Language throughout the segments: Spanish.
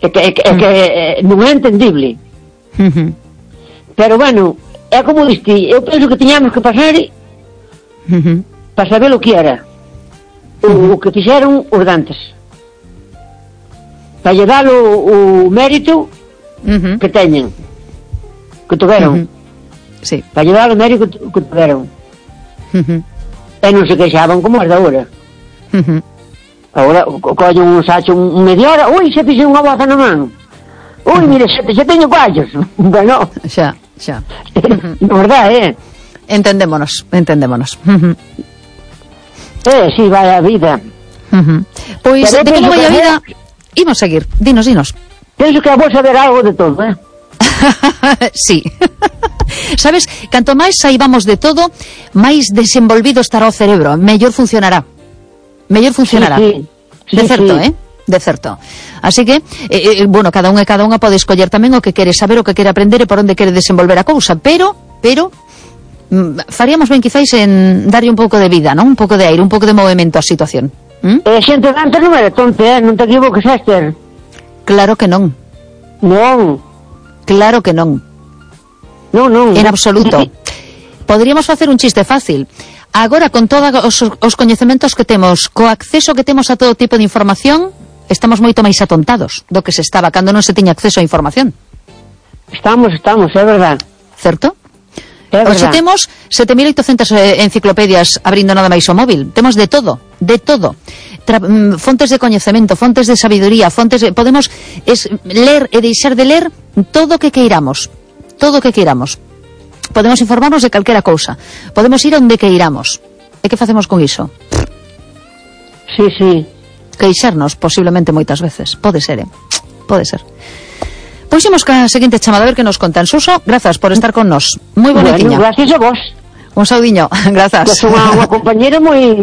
que non é entendible. Pero bueno, é como diste, eu penso que tiñamos que pasar para saber o que era o que fixeron os dantes, para lle dar o mérito que teñen, que tuveron, sí, para lle dar o mérito que tuveron. E non se queixaban como as da hora. Agora collen un sacho media hora, ui, se fixe unha boza na man, ui, mire, xa teño coallos. Bueno, xa na verdade, entendémonos. Si vai a vida. Pois, de como vai a vida, imos seguir, dinos. Penso que a vos saber algo de todo, Sí. Sabes, canto máis saibamos de todo, máis desenvolvido estará o cerebro, mellor funcionará. Sí, de certo, sí. De certo. Así que, bueno, cada unha pode escoller tamén o que quere saber, o que quere aprender e por onde quere desenvolver a cousa, pero faríamos ben quizáis en darlle un pouco de vida, non? Un pouco de aire, un pouco de movimento á situación. Xente de antes non era tonta, non te equivoques, Esther. Claro que non. Non. Claro que non. Non. En absoluto. Poderíamos facer un chiste fácil. Agora, con todos os coñecementos que temos, co acceso que temos a todo tipo de información, estamos moito máis atontados do que se estaba cando non se tiña acceso a información. Estamos, é verdad. Certo? É verdad. Hoxe temos 7.800 enciclopedias abrindo nada máis o móvil. Temos de todo. Fontes de coñecemento, fontes de sabiduría, podemos ler e deixar de ler todo o que queiramos. Podemos informarnos de calquera cousa. Podemos ir onde queiramos. E que facemos con iso? Sí. Queixarnos, posiblemente moitas veces. Pode ser. Pois imos ca seguinte chamada, a ver que nos contan. Suso, grazas por estar con nós. Moi bonetiña. Bueno, gracias a vos. Un saudiño, grazas. Que son unha compañera moi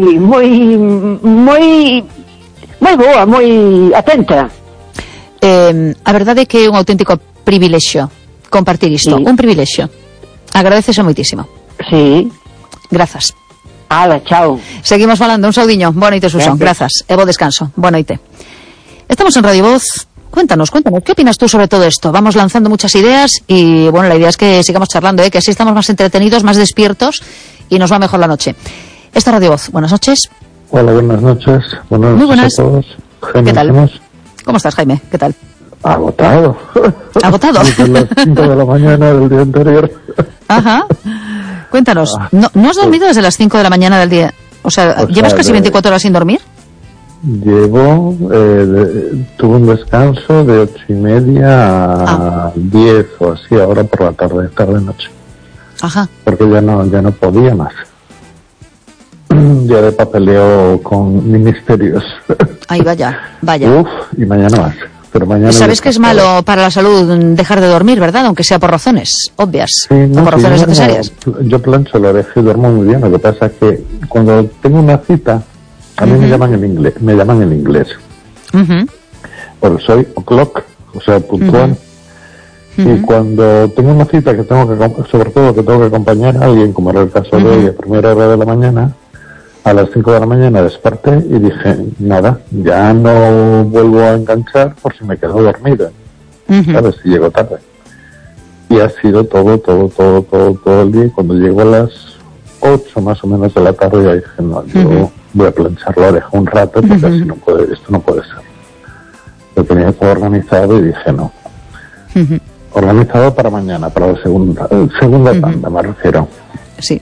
boa, moi atenta. A verdade é que é un auténtico privilexio compartir isto, un privilexio. Agradecese moitísimo. Sí. Grazas. Ala, chao. Seguimos falando, un saudiño. Boa noite, Susón. Grazas. E bo descanso. Boa noite. Estamos en Radio Voz. Cuéntanos, ¿qué opinas tú sobre todo esto? Vamos lanzando muchas ideas y, bueno, la idea es que sigamos charlando, que así estamos más entretenidos, más despiertos y nos va mejor la noche. Esta Radio Voz, buenas noches. Hola, buenas noches. Muy buenas. A todos. Jaime, ¿qué tal? ¿Cómo estás, Jaime? ¿Qué tal? Agotado. ¿Agotado? Desde las 5 de la mañana del día anterior. Ajá. Cuéntanos, ¿no has dormido desde las 5 de la mañana del día? O sea, ¿llevas casi 24 horas sin dormir? Llevo, tuve un descanso de 8:30 a 10 o así, ahora por la tarde-noche. Ajá. Porque ya no podía más. Ya de papeleo con ministerios. Ay, vaya. Y mañana más. Pero mañana sabes que es malo para la salud dejar de dormir, ¿verdad? Aunque sea por razones obvias, o por razones necesarias. Yo plancho la oreja y duermo muy bien. Lo que pasa es que cuando tengo una cita, a mí me llaman en inglés. Porque soy o'clock, o sea, puntual. Y cuando tengo una cita que sobre todo que tengo que acompañar a alguien, como era el caso de hoy, a primera hora de la mañana, a las 5 de la mañana desperté y dije, nada, ya no vuelvo a enganchar por si me quedo dormida, ¿sabes? Si llego tarde. Y ha sido todo el día, y cuando llego a las 8 más o menos de la tarde ya dije, no, yo voy a planchar la oreja un rato porque así esto no puede ser. Lo tenía todo organizado y dije, no. Organizado para mañana, para la segunda tanda, me refiero. Sí.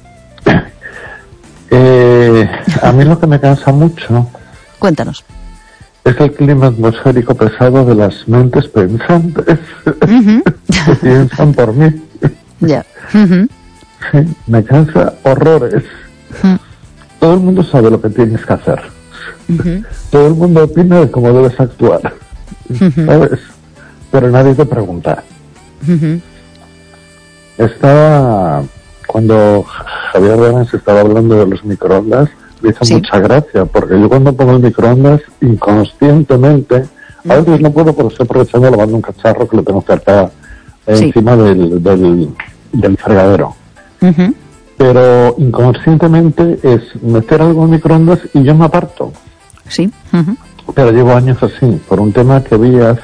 A mí lo que me cansa mucho, cuéntanos, es el clima atmosférico pesado de las mentes pensantes que piensan por mí. Ya. Sí, me cansa horrores. Todo el mundo sabe lo que tienes que hacer. Todo el mundo opina de cómo debes actuar, ¿sabes? Pero nadie te pregunta. Cuando Javier Gómez estaba hablando de los microondas, me hizo mucha gracia, porque yo cuando pongo el microondas, inconscientemente, a veces no puedo porque estoy aprovechando lavando un cacharro que lo tengo cerca encima del fregadero. Pero inconscientemente es meter algo en microondas y yo me aparto. Sí. Pero llevo años así, por un tema que vi hace